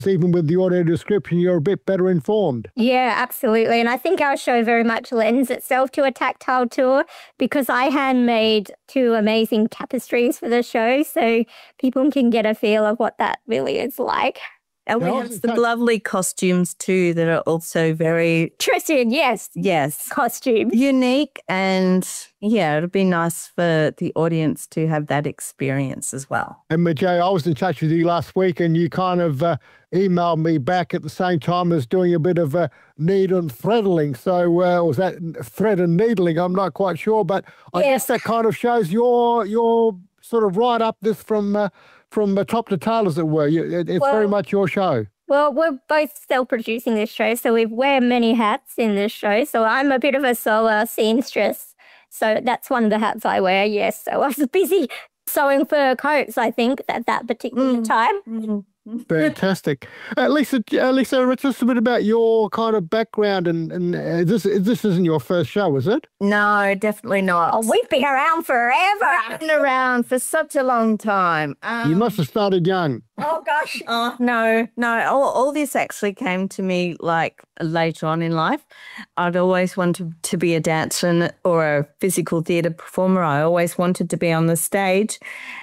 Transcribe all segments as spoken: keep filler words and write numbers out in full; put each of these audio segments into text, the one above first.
even with the audio description, you're a bit better informed. Yeah, absolutely. And I think our show very much lends itself to a tactile tour because I handmade two amazing tapestries for the show so people can get a feel of what that really is like. And we have some lovely costumes too that are also very... Tristan, yes. Yes. Costume. Unique, and yeah, it'd be nice for the audience to have that experience as well. And Majay, I was in touch with you last week and you kind of uh, emailed me back at the same time as doing a bit of uh, need and threadling. So uh, was that thread and needling? I'm not quite sure, but I Yes. guess that kind of shows your, your sort of right up this from... Uh, From uh, top to tail, as it were. You, it, it's Well- very much your show. Well, we're both self-producing this show, so we wear many hats in this show. So I'm a bit of a solo seamstress. So that's one of the hats I wear, yes. So I was busy sewing fur coats, I think, at that particular Mm. time. Mm. Fantastic. Uh, Lisa, uh, Lisa, it's just a bit about your kind of background. And, and uh, this this isn't your first show, is it? No, definitely not. Oh, we've been around forever. I've been around for such a long time. Um, You must have started young. Oh, gosh. Oh, no, no. All, all this actually came to me like later on in life. I'd always wanted to be a dancer and- or a physical theatre performer. I always wanted to be on the stage.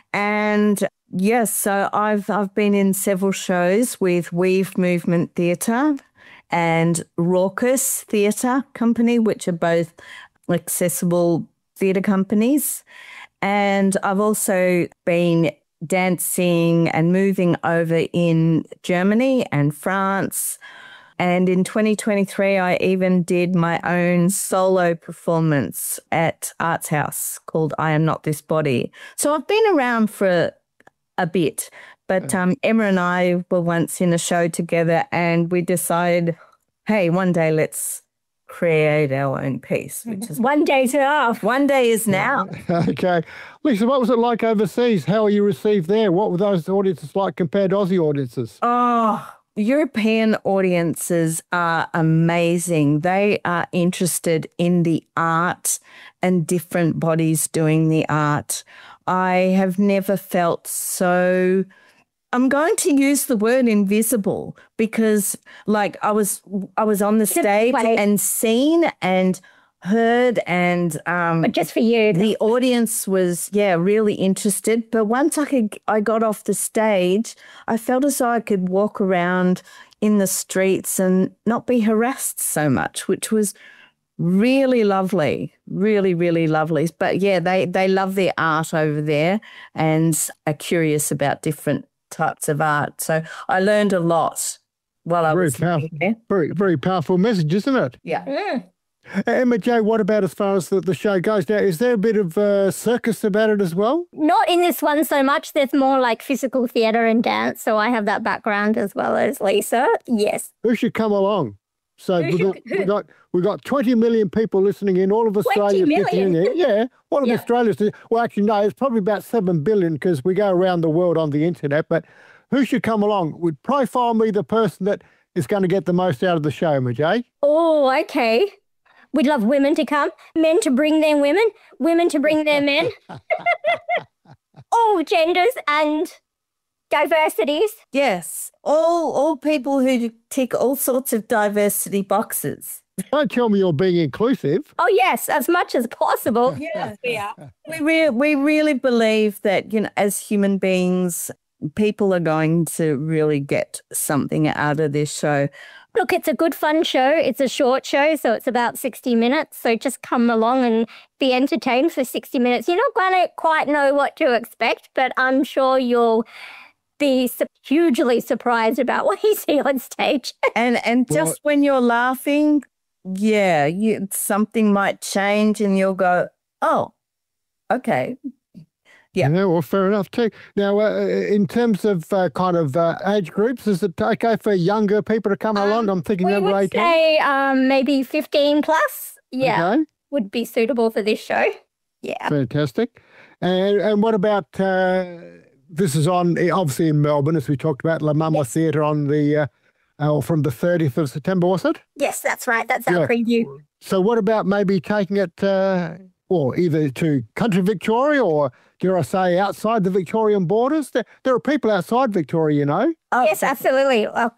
And yes, so I've I've been in several shows with Weave Movement Theatre and Raucous Theatre Company, which are both accessible theatre companies. And I've also been dancing and moving over in Germany and France. And in twenty twenty-three, I even did my own solo performance at Arts House called I Am Not This Body. So I've been around for a bit. But um, Emma and I were once in a show together and we decided, hey, one day let's create our own piece, which is One day's enough. one day is now. Okay. Lisa, what was it like overseas? How were you received there? What were those audiences like compared to Aussie audiences? Oh, European audiences are amazing. They are interested in the art and different bodies doing the art. I have never felt so, I'm going to use the word invisible because like I was I was on the stage Wait. and seen and heard and um But just for you. the audience was, yeah, really interested. But once I could, I got off the stage, I felt as though I could walk around in the streets and not be harassed so much, which was really lovely, really, really lovely. But yeah, they, they love their art over there and are curious about different types of art. So I learned a lot while I Very was powerful. there. Very, very powerful message, isn't it? Yeah. Mm. Emma J, what about as far as the, the show goes? Now, is there a bit of uh, circus about it as well? Not in this one so much. There's more like physical theatre and dance. So I have that background as well as Lisa. Yes. Who should come along? So Who we got, should- we got we got twenty million people listening in, all of Australia fitting in million? there. Yeah, all of Yeah. Australia's. Well, actually, no, it's probably about seven billion because we go around the world on the internet. But who should come along? Would profile me the person that is going to get the most out of the show, Majay? Oh, okay. We'd love women to come, men to bring their women, women to bring their men. All genders and diversities. Yes. All all people who tick all sorts of diversity boxes. Don't tell me you're being inclusive. Oh, yes, as much as possible. Yeah, yeah. We re- we really believe that, you know, as human beings, people are going to really get something out of this show. Look, it's a good fun show. It's a short show, so it's about sixty minutes. So just come along and be entertained for sixty minutes. You're not going to quite know what to expect, but I'm sure you'll be su- hugely surprised about what you see on stage. And and Well- just when you're laughing, yeah, you, something might change and you'll go, oh, okay. Yeah. Yeah, well, fair enough too. Now, uh, in terms of uh, kind of uh, age groups, is it okay for younger people to come along? I'm thinking We under would eighteen. say um, maybe fifteen plus, yeah, Okay, would be suitable for this show. Yeah. fantastic. And and what about uh, this is on obviously in Melbourne, as we talked about, La Mama Theatre on the uh, uh, from the thirtieth of September, was it? Yes, that's right. That's our Yeah. preview. So what about maybe taking it uh, or either to country Victoria or, dare I say, outside the Victorian borders? There, there are people outside Victoria, you know. Oh, Yes, absolutely. Uh,